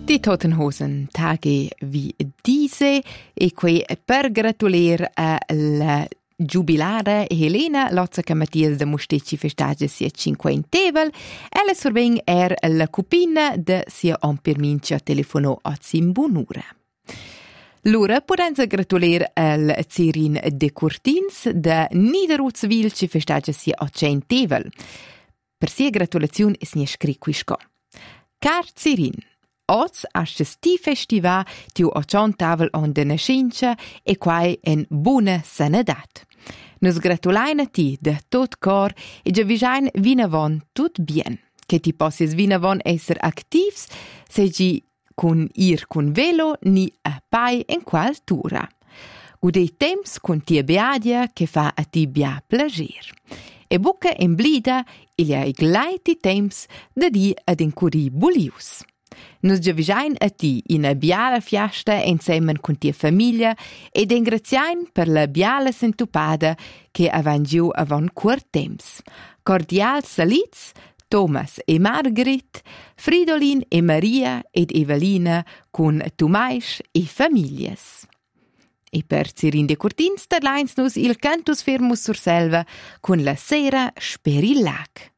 Die Totenhosen Tage wie diese e qui per gratulier la giubilada Helena Lozzaca Mattias de Mustecci festeggia sia 50 ella sorvegn la cupina de sia ompirmincia telefonò a Simbunura. L'ora potenza gratulier al Zirin de Curtins de Niederutzwil ci festeggia sia a 100. Per sia gratulazione es nie scriquisco. Car Zirin, Oz asces ti festival tiu o tavel on de nascincia e quai en buona sanedat. Nus gratulaina ti de tot cor e già visain vinavon tut bien. Che ti possis vinavon esser activs, segi cun ir cun velo ni a pai en qual tura. Gudei temps cun tia beadia che fa a ti bia plager. E buca en blida il ai glaiti temps da di ad incuri bulius. Nus giavisain a ti ina biala fiasta insemmen con tia famiglia ed engraziain per la biala sentupada che avangiu avon quart temps. Cordial salits, Thomas e Margrit, Fridolin e Maria ed Evelina con Tomais e familias. E per Zirin de Curtins terlains nus il cantus fermus sur selva con la sera sperillac.